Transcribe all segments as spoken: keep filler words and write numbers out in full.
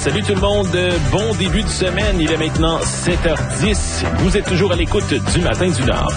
Salut tout le monde, bon début de semaine, il est maintenant sept heures dix. Vous êtes toujours à l'écoute du Matin du Nord.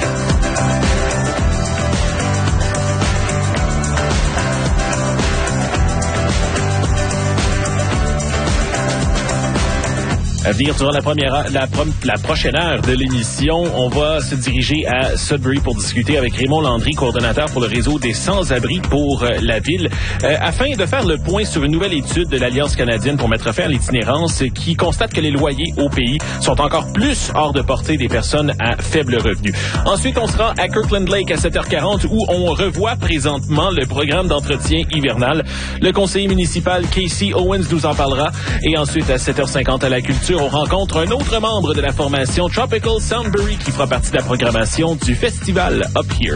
À venir durant la première la, la prochaine heure de l'émission, on va se diriger à Sudbury pour discuter avec Raymond Landry, coordonnateur pour le réseau des sans-abri pour euh, la ville, euh, afin de faire le point sur une nouvelle étude de l'Alliance canadienne pour mettre fin à l'itinérance qui constate que les loyers au pays sont encore plus hors de portée des personnes à faible revenu. Ensuite, on sera à Kirkland Lake à sept heures quarante où on revoit présentement le programme d'entretien hivernal. Le conseiller municipal Casey Owens nous en parlera. Et ensuite, à sept heures cinquante à la culture, on rencontre un autre membre de la formation Tropical Soundbury qui fera partie de la programmation du festival Up Here.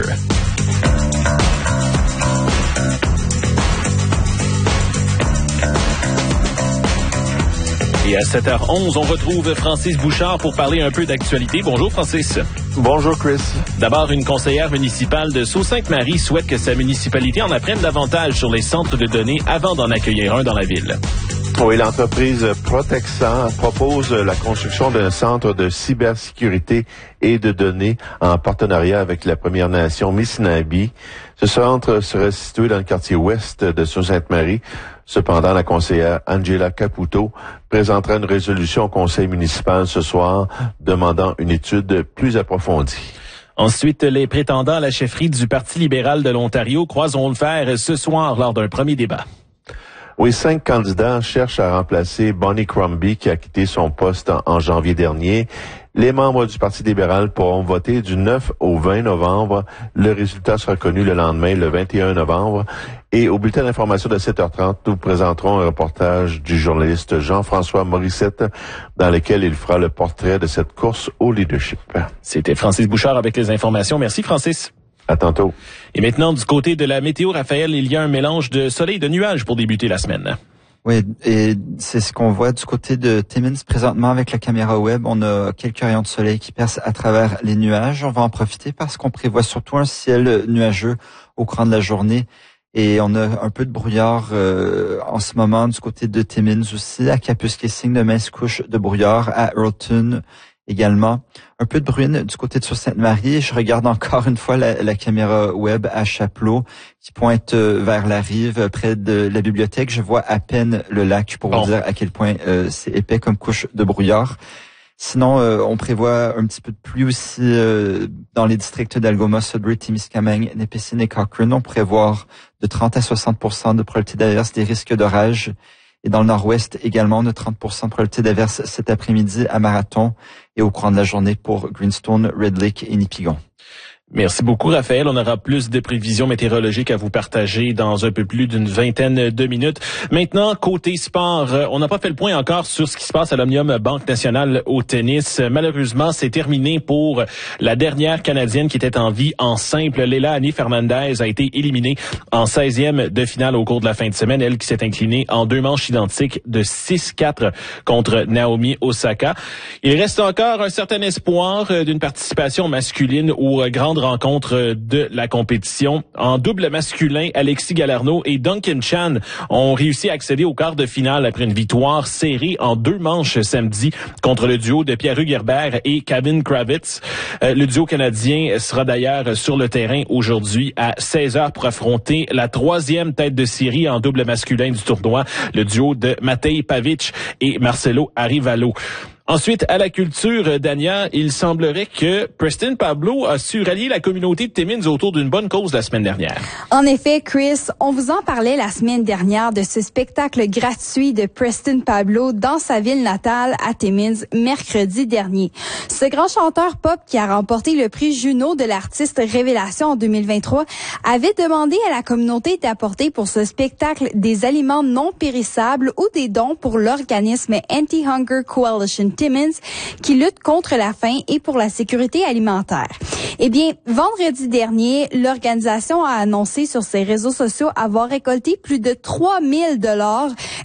Et à sept heures onze, on retrouve Francis Bouchard pour parler un peu d'actualité. Bonjour Francis. Bonjour Chris. D'abord, une conseillère municipale de Sault-Sainte-Marie souhaite que sa municipalité en apprenne davantage sur les centres de données avant d'en accueillir un dans la ville. Oui, l'entreprise Protexan propose la construction d'un centre de cybersécurité et de données en partenariat avec la Première Nation Missinaibi. Ce centre serait situé dans le quartier ouest de Sault-Sainte-Marie. Cependant, la conseillère Angela Caputo présentera une résolution au conseil municipal ce soir demandant une étude plus approfondie. Ensuite, les prétendants à la chefferie du Parti libéral de l'Ontario croiseront le fer ce soir lors d'un premier débat. Oui, cinq candidats cherchent à remplacer Bonnie Crombie qui a quitté son poste en, en janvier dernier. Les membres du Parti libéral pourront voter du neuf au vingt novembre. Le résultat sera connu le lendemain, le vingt et un novembre. Et au bulletin d'information de sept heures trente, nous présenterons un reportage du journaliste Jean-François Morissette dans lequel il fera le portrait de cette course au leadership. C'était Francis Bouchard avec les informations. Merci Francis. À tantôt. Et maintenant, du côté de la météo, Raphaël, il y a un mélange de soleil et de nuages pour débuter la semaine. Oui, et c'est ce qu'on voit du côté de Timmins présentement avec la caméra web. On a quelques rayons de soleil qui percent à travers les nuages. On va en profiter parce qu'on prévoit surtout un ciel nuageux au courant de la journée. Et on a un peu de brouillard euh, en ce moment du côté de Timmins aussi. À Kapuskasing, de minces couches de brouillard. À Earlton également. Un peu de bruine du côté de Sault-Sainte-Marie. Je regarde encore une fois la, la caméra web à Chapelot qui pointe vers la rive près de la bibliothèque. Je vois à peine le lac pour bon. vous dire à quel point euh, c'est épais comme couche de brouillard. Sinon, euh, on prévoit un petit peu de pluie aussi euh, dans les districts d'Algoma, Sudbury, Témiscamingue, Nipissing et Cochrane. On prévoit de trente à soixante pour cent de probabilité d'averse, des risques d'orage. Et dans le nord-ouest également, on a trente pour cent de probabilité d'averse cet après-midi à Marathon et au courant de la journée pour Greenstone, Red Lake et Nipigon. Merci beaucoup, Raphaël. On aura plus de prévisions météorologiques à vous partager dans un peu plus d'une vingtaine de minutes. Maintenant, côté sport, on n'a pas fait le point encore sur ce qui se passe à l'Omnium Banque Nationale au tennis. Malheureusement, c'est terminé pour la dernière Canadienne qui était en vie en simple. Leila Annie Fernandez a été éliminée en seizième de finale au cours de la fin de semaine. Elle qui s'est inclinée en deux manches identiques de six quatre contre Naomi Osaka. Il reste encore un certain espoir d'une participation masculine aux grandes rencontre de la compétition. En double masculin, Alexis Galarneau et Duncan Chan ont réussi à accéder au quart de finale après une victoire serrée en deux manches samedi contre le duo de Pierre-Hugues Herbert et Kevin Kravitz. Euh, le duo canadien sera d'ailleurs sur le terrain aujourd'hui à seize heures pour affronter la troisième tête de série en double masculin du tournoi, le duo de Matej Pavic et Marcelo Arivalo. Ensuite, à la culture, Dania, il semblerait que Preston Pablo a su rallier la communauté de Timmins autour d'une bonne cause la semaine dernière. En effet, Chris, on vous en parlait la semaine dernière de ce spectacle gratuit de Preston Pablo dans sa ville natale à Timmins mercredi dernier. Ce grand chanteur pop qui a remporté le prix Juno de l'artiste Révélation en deux mille vingt-trois avait demandé à la communauté d'apporter pour ce spectacle des aliments non périssables ou des dons pour l'organisme Anti-Hunger Coalition Timmins qui lutte contre la faim et pour la sécurité alimentaire. Eh bien, vendredi dernier, l'organisation a annoncé sur ses réseaux sociaux avoir récolté plus de trois mille dollars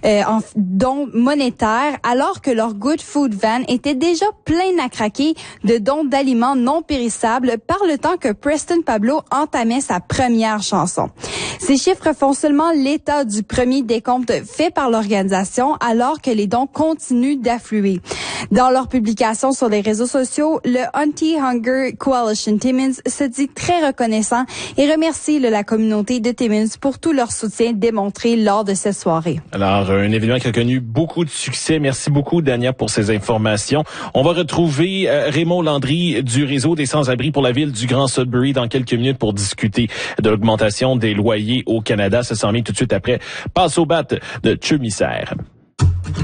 euh, en dons monétaires, alors que leur Good Food Van était déjà plein à craquer de dons d'aliments non périssables par le temps que Preston Pablo entamait sa première chanson. Ces chiffres font seulement l'état du premier décompte fait par l'organisation, alors que les dons continuent d'affluer. Dans leur publication sur les réseaux sociaux, le Anti-Hunger Coalition Timmins se dit très reconnaissant et remercie la communauté de Timmins pour tout leur soutien démontré lors de cette soirée. Alors, un événement qui a connu beaucoup de succès. Merci beaucoup, Dania, pour ces informations. On va retrouver euh, Raymond Landry du réseau des sans-abri pour la ville du Grand Sudbury dans quelques minutes pour discuter de l'augmentation des loyers au Canada. Ça s'en vient tout de suite après. Passe au bat de Chumissaire.